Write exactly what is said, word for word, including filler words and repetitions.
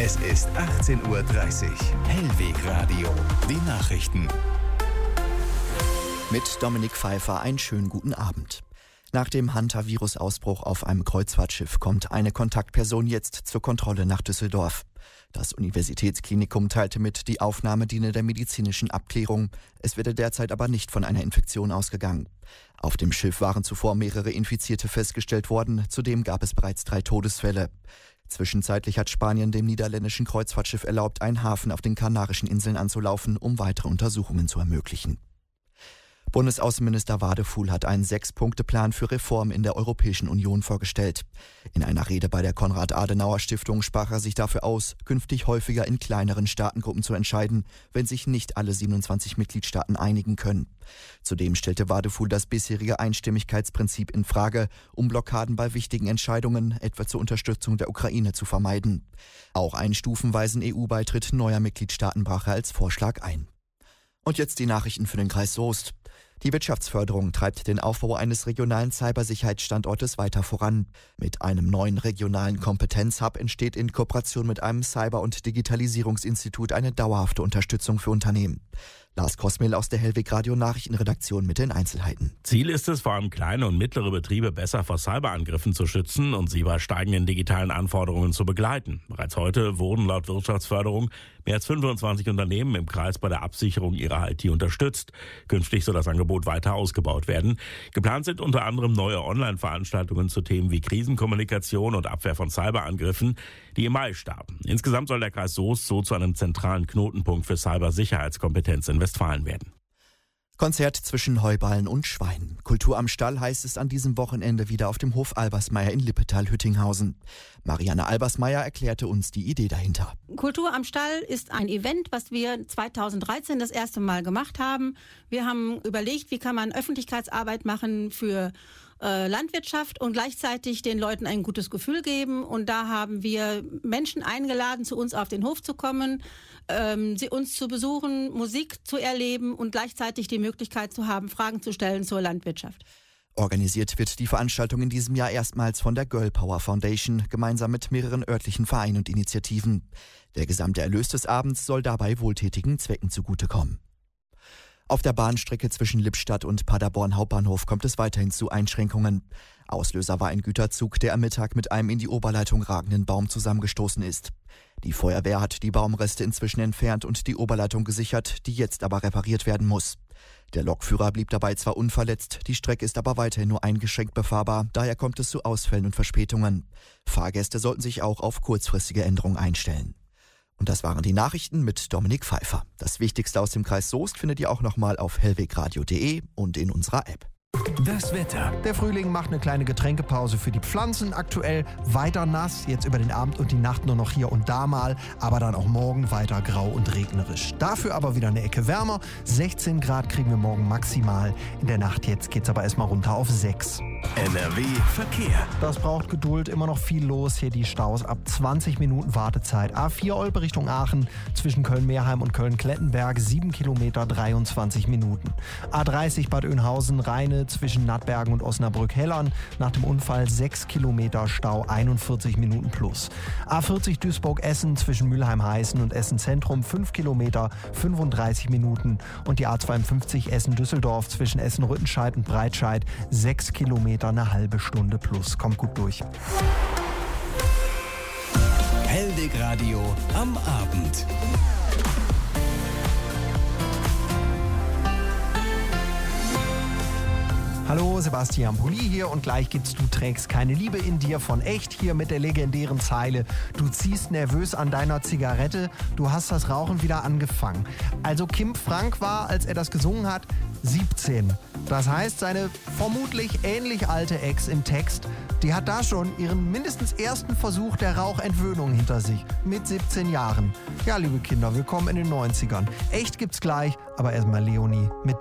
Es ist achtzehn Uhr dreißig. Hellweg Radio. Die Nachrichten. Mit Dominik Pfeiffer einen schönen guten Abend. Nach dem Hantavirus-Ausbruch auf einem Kreuzfahrtschiff kommt eine Kontaktperson jetzt zur Kontrolle nach Düsseldorf. Das Universitätsklinikum teilte mit, die Aufnahme diene der medizinischen Abklärung. Es werde derzeit aber nicht von einer Infektion ausgegangen. Auf dem Schiff waren zuvor mehrere Infizierte festgestellt worden. Zudem gab es bereits drei Todesfälle. Zwischenzeitlich hat Spanien dem niederländischen Kreuzfahrtschiff erlaubt, einen Hafen auf den Kanarischen Inseln anzulaufen, um weitere Untersuchungen zu ermöglichen. Bundesaußenminister Wadefuhl hat einen Sechs-Punkte-Plan für Reform in der Europäischen Union vorgestellt. In einer Rede bei der Konrad-Adenauer-Stiftung sprach er sich dafür aus, künftig häufiger in kleineren Staatengruppen zu entscheiden, wenn sich nicht alle siebenundzwanzig Mitgliedstaaten einigen können. Zudem stellte Wadefuhl das bisherige Einstimmigkeitsprinzip in Frage, um Blockaden bei wichtigen Entscheidungen, etwa zur Unterstützung der Ukraine, zu vermeiden. Auch einen stufenweisen E U-Beitritt neuer Mitgliedstaaten brach er als Vorschlag ein. Und jetzt die Nachrichten für den Kreis Soest. Die Wirtschaftsförderung treibt den Aufbau eines regionalen Cybersicherheitsstandortes weiter voran. Mit einem neuen regionalen Kompetenzhub entsteht in Kooperation mit einem Cyber- und Digitalisierungsinstitut eine dauerhafte Unterstützung für Unternehmen. Lars Kosmil aus der Hellweg Radio Nachrichtenredaktion mit den Einzelheiten. Ziel ist es, vor allem kleine und mittlere Betriebe besser vor Cyberangriffen zu schützen und sie bei steigenden digitalen Anforderungen zu begleiten. Bereits heute wurden laut Wirtschaftsförderung mehr als fünfundzwanzig Unternehmen im Kreis bei der Absicherung ihrer I T unterstützt. Künftig soll das Angebot weiter ausgebaut werden. Geplant sind unter anderem neue Online-Veranstaltungen zu Themen wie Krisenkommunikation und Abwehr von Cyberangriffen, die im Mai starten. Insgesamt soll der Kreis Soest so zu einem zentralen Knotenpunkt für Cybersicherheitskompetenz in Westfalen werden. Konzert zwischen Heuballen und Schweinen. Kultur am Stall heißt es an diesem Wochenende wieder auf dem Hof Albersmeyer in Lippetal-Hüttinghausen. Marianne Albersmeyer erklärte uns die Idee dahinter. Kultur am Stall ist ein Event, was wir zweitausenddreizehn das erste Mal gemacht haben. Wir haben überlegt, wie kann man Öffentlichkeitsarbeit machen für äh, Landwirtschaft und gleichzeitig den Leuten ein gutes Gefühl geben. Und da haben wir Menschen eingeladen, zu uns auf den Hof zu kommen, ähm, sie uns zu besuchen, Musik zu erleben und gleichzeitig die Möglichkeit zu haben, Fragen zu stellen zur Landwirtschaft. Organisiert wird die Veranstaltung in diesem Jahr erstmals von der Girl Power Foundation, gemeinsam mit mehreren örtlichen Vereinen und Initiativen. Der gesamte Erlös des Abends soll dabei wohltätigen Zwecken zugutekommen. Auf der Bahnstrecke zwischen Lippstadt und Paderborn Hauptbahnhof kommt es weiterhin zu Einschränkungen. Auslöser war ein Güterzug, der am Mittag mit einem in die Oberleitung ragenden Baum zusammengestoßen ist. Die Feuerwehr hat die Baumreste inzwischen entfernt und die Oberleitung gesichert, die jetzt aber repariert werden muss. Der Lokführer blieb dabei zwar unverletzt, die Strecke ist aber weiterhin nur eingeschränkt befahrbar, daher kommt es zu Ausfällen und Verspätungen. Fahrgäste sollten sich auch auf kurzfristige Änderungen einstellen. Und das waren die Nachrichten mit Dominik Pfeiffer. Das Wichtigste aus dem Kreis Soest findet ihr auch nochmal auf hellwegradio punkt de und in unserer App. Das Wetter. Der Frühling macht eine kleine Getränkepause für die Pflanzen. Aktuell weiter nass, jetzt über den Abend und die Nacht nur noch hier und da mal, aber dann auch morgen weiter grau und regnerisch. Dafür aber wieder eine Ecke wärmer. sechzehn Grad kriegen wir morgen maximal. In der Nacht jetzt geht's aber erstmal runter auf sechs. N R W Verkehr. Das braucht Geduld, immer noch viel los. Hier die Staus ab zwanzig Minuten Wartezeit. A vier Olpe Richtung Aachen zwischen Köln-Meerheim und Köln-Klettenberg sieben Kilometer dreiundzwanzig Minuten. A dreißig Bad Oeynhausen-Rheine zwischen Nattbergen und Osnabrück-Hellern. Nach dem Unfall sechs Kilometer Stau, einundvierzig Minuten plus. A vierzig Duisburg-Essen zwischen Mülheim-Heißen und Essen-Zentrum fünf Kilometer, fünfunddreißig Minuten. Und die A zweiundfünfzig Essen-Düsseldorf zwischen Essen-Rüttenscheid und Breitscheid sechs Kilometer, eine halbe Stunde plus. Kommt gut durch. Hellweg Radio am Abend. Hallo, Sebastian Pulli hier und gleich gibt's Du trägst keine Liebe in dir von Echt hier mit der legendären Zeile: Du ziehst nervös an deiner Zigarette, du hast das Rauchen wieder angefangen. Also Kim Frank war, als er das gesungen hat, siebzehn. Das heißt, seine vermutlich ähnlich alte Ex im Text, die hat da schon ihren mindestens ersten Versuch der Rauchentwöhnung hinter sich. Mit siebzehn Jahren. Ja, liebe Kinder, willkommen in den neunzigern. Echt gibt's gleich, aber erstmal Leonie mit